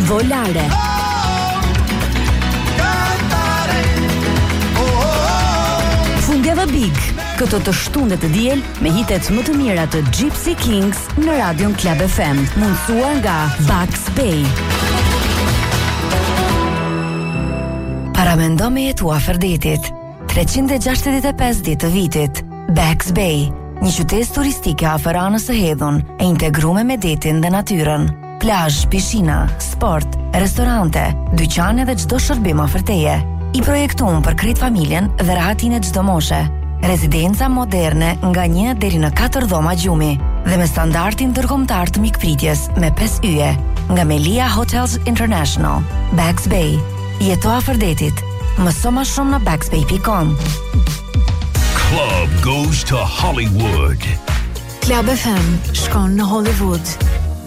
Volare. Fundjava Big, këto të shtundet të diel me hitet më të mira të Gypsy Kings në Radion Club FM, mundësuar nga Bugs Bay. Paramendo me jetu afër detit, 365 ditë të vitit. Bugs Bay, një qytet turistike afër anës së hedhun, e integruar me detin dhe natyrën. Plazh, pishina, sport, restorante, dyqane dhe çdo shërbim afër teje. I projektuar për krejt familjen dhe rahatin e çdo moshe. Rezidenca moderne nga 1 deri në 4 dhoma gjumi dhe me standardin ndërkombëtar të mikpritjes me 5 yje nga Melia Hotels International. Bugs Bay. Jeto afër detit. Mëso më shumë në bugsbay.com. Club goes to Hollywood. Club FM shkon në Hollywood.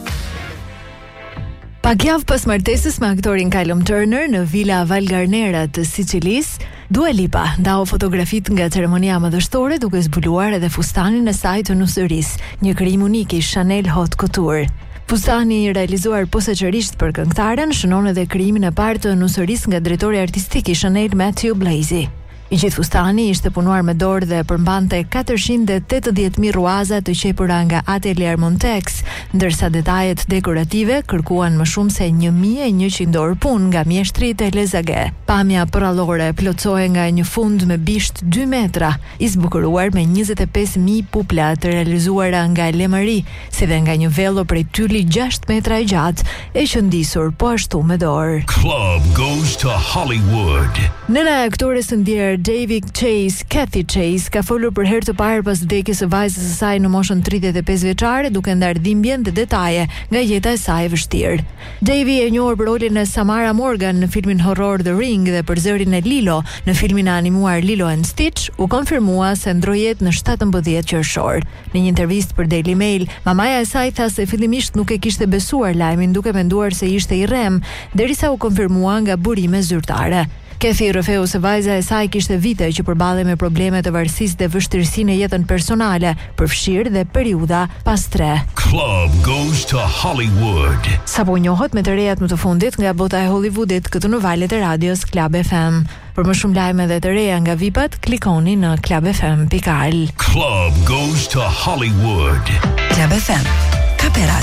Pak javë pas martesës me aktorin Callum Turner në Villa Valgarnera të Sicilisë, Dua Lipa ndau fotografit nga ceremonia madhështore duke zbuluar edhe fustanin e saj të nusërisë, një krijim unik i Chanel Haute Couture. Fustani i realizuar posaçërisht për këngëtaren shënon edhe krijimin e parë të nusërisë nga drejtori artistik i Chanel Matthew Blazy. I gjithë fustani ishte punuar me dorë dhe përmbante 480.000 ruaza të qepura nga Atelier Montex, ndërsa detajet dekorative kërkuan më shumë se 1.100 orë punë nga mjeshtrit e Lezage. Pamja prallore plotësohej nga një fund me bisht 2 metra, i zbukuruar me 25.000 pupla të realizuara nga lemëri, si dhe nga një vello prej tylli 6 metra i gjatë, e qëndisur po ashtu me dorë. Club goes to Hollywood. Nëna e aktores së ndjer David Chase, Kathy Chase, ka folur për herë të parë pas vdekjes së vajzës së saj në moshën 35 vjeçare, duke ndarë dhimbjen dhe detaje nga jeta e saj e vështirë. Davy e njohur për rolin e Samara Morgan në filmin horror The Ring dhe për zërin e Lilo në filmin animuar Lilo and Stitch, u konfirmua se ndroi jetë në 17 qershor. Në një intervistë për Daily Mail, mamaja e saj tha se fillimisht nuk e kishte besuar lajmin, duke menduar se ishte i rrem, derisa u konfirmua nga burime zyrtare. Kathy rrëfeu se vajza e saj kishte vite që përballej me probleme të varësisë dhe vështirësinë në jetën personale, përfshirë dhe periudha pas tre. Club goes to Hollywood. Sapo njohët me të rejat më të fundit nga bota e Hollywoodit këtu në valët e radios Club FM. Për më shumë lajme dhe të reja nga VIP-at, klikoni në clubfm.al. Club goes to Hollywood. Club FM. Kapera.